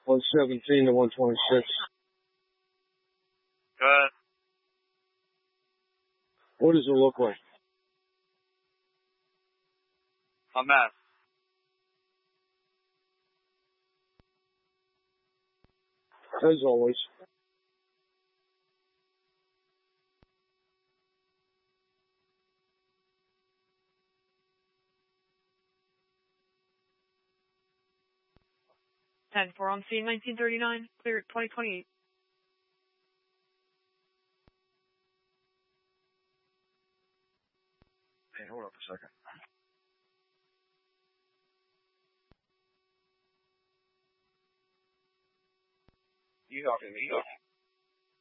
117 to 126. Good. What does it look like? A mess. As always. Four on scene, 1939, clear at 2028. Hey, hold up a second. You talking to me?